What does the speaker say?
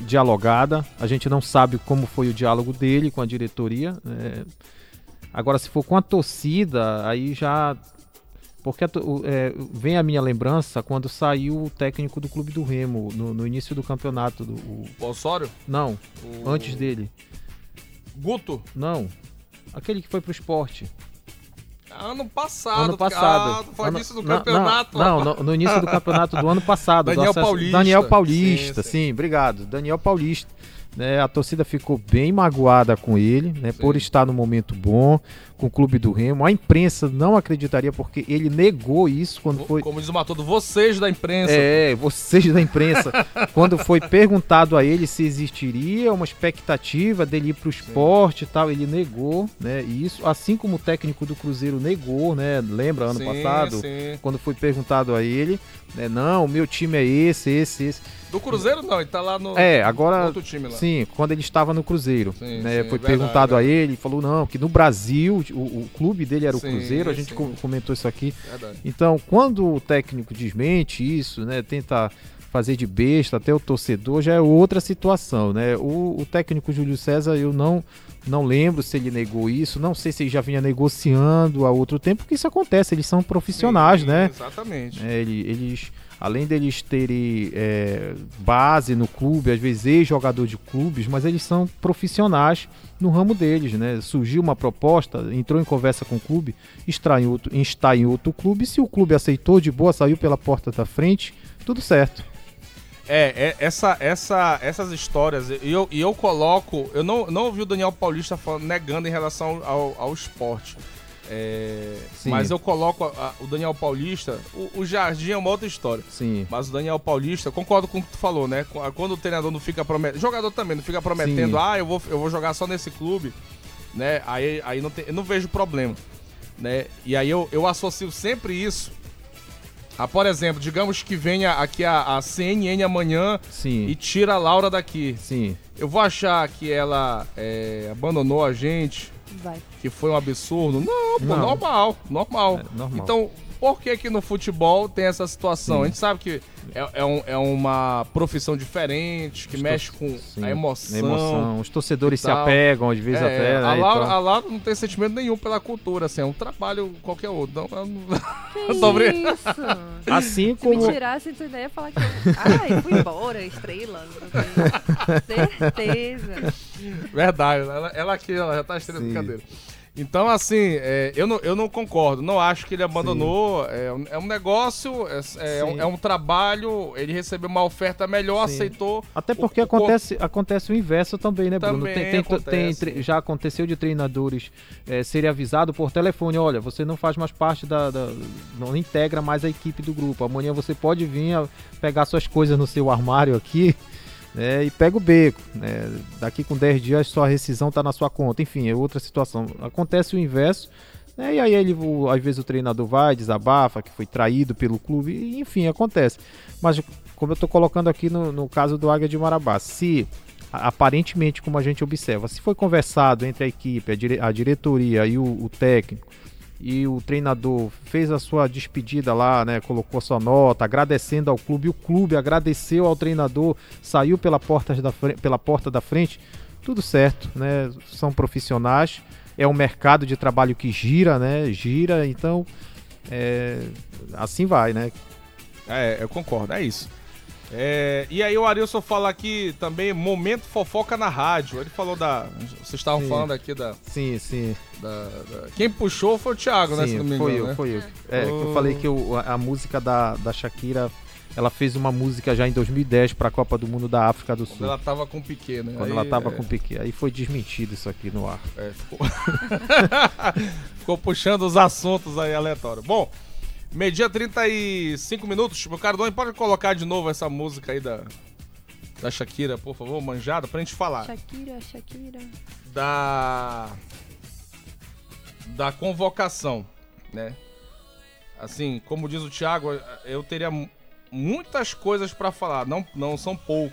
dialogada. A gente não sabe como foi o diálogo dele com a diretoria. Agora, se for com a torcida, aí já... Porque vem a minha lembrança quando saiu o técnico do Clube do Remo, no início do campeonato. O Osório? Não, antes dele. Guto? Não, aquele que foi pro Sport. Ano passado. Foi início do campeonato. Não, no início do campeonato do ano passado. Daniel Paulista, sim, obrigado. Daniel Paulista. Né, a torcida ficou bem magoada com ele, né, por estar no momento bom, com o Clube do Remo. A imprensa não acreditaria porque ele negou isso quando foi... Como diz o Matodo, vocês da imprensa. Vocês da imprensa. Quando foi perguntado a ele se existiria uma expectativa dele ir para o esporte e tal, ele negou, né, isso, assim como o técnico do Cruzeiro negou, né, lembra ano passado, quando foi perguntado a ele, né, não, o meu time é esse. Do Cruzeiro não, ele tá lá no agora, outro time lá. Sim, quando ele estava no Cruzeiro, né, foi perguntado a ele, falou não, que no Brasil o clube dele era o Cruzeiro, a gente comentou isso aqui. Verdade. Então, quando o técnico desmente isso, né, tenta fazer de besta até o torcedor, já é outra situação, né? O técnico Júlio César, eu não lembro se ele negou isso, não sei se ele já vinha negociando há outro tempo, porque isso acontece, eles são profissionais, né? Exatamente. Eles, além deles terem base no clube, às vezes ex-jogador de clubes, mas eles são profissionais no ramo deles, né? Surgiu uma proposta, entrou em conversa com o clube, está em outro clube, se o clube aceitou de boa, saiu pela porta da frente, tudo certo. Essas histórias, e eu coloco, eu não ouvi o Daniel Paulista negando em relação ao esporte. Mas eu coloco o Daniel Paulista, o Jardim é uma outra história. Sim. Mas o Daniel Paulista, concordo com o que tu falou, né? Quando o treinador não fica prometendo, jogador também não fica prometendo, eu vou jogar só nesse clube, né? Aí eu não vejo problema, né? E aí eu associo sempre isso. Por exemplo, digamos que venha aqui a CNN amanhã e tira a Laura daqui. Sim. Eu vou achar que ela abandonou a gente, que foi um absurdo? Não, normal. Normal. Então, por que no futebol tem essa situação? A gente sabe que é uma profissão diferente, que mexe com a emoção. Os torcedores se apegam, às vezes até. A Laura não tem sentimento nenhum pela cultura, assim, é um trabalho qualquer outro. Isso? Assim Se como... me tirasse essa ideia, ia falar que eu fui embora, estrela. Certeza. Verdade, ela aqui, ela já tá estrela de cadeira. Então, assim, eu não concordo. Não acho que ele abandonou. É um negócio, é um trabalho. Ele recebeu uma oferta melhor, aceitou. Até porque acontece o inverso também, né, Bruno? Já aconteceu de treinadores serem avisados por telefone. Olha, você não faz mais parte não integra mais a equipe do grupo. Amanhã você pode vir pegar suas coisas no seu armário aqui. E pega o beco, né? Daqui com 10 dias sua rescisão está na sua conta, enfim, é outra situação. Acontece o inverso, né? E aí às vezes o treinador vai, desabafa, que foi traído pelo clube, e, enfim, acontece. Mas como eu estou colocando aqui no caso do Águia de Marabá, se aparentemente, como a gente observa, se foi conversado entre a equipe, a diretoria e o técnico, e o treinador fez a sua despedida lá, né, colocou sua nota, agradecendo ao clube, o clube agradeceu ao treinador, saiu pela porta da frente, tudo certo, né, são profissionais, é um mercado de trabalho que gira, então assim vai, né. Eu concordo, é isso. E aí o Arilson fala aqui também, momento fofoca na rádio. Ele falou vocês estavam falando aqui da... Sim. Quem puxou foi o Thiago, né? Se não me engano, foi eu. Eu falei que a música da Shakira, ela fez uma música já em 2010 para a Copa do Mundo da África do Sul. Quando ela tava com o Piquet, né? Ela tava com o Piquet. Aí foi desmentido isso aqui no ar. Ficou puxando os assuntos aí aleatórios. Bom, meio-dia 35 minutos. Meu caro Doni, pode colocar de novo essa música aí da Shakira, por favor, manjada, pra gente falar. Shakira. Da convocação, né? Assim, como diz o Thiago, eu teria muitas coisas pra falar, não são poucas.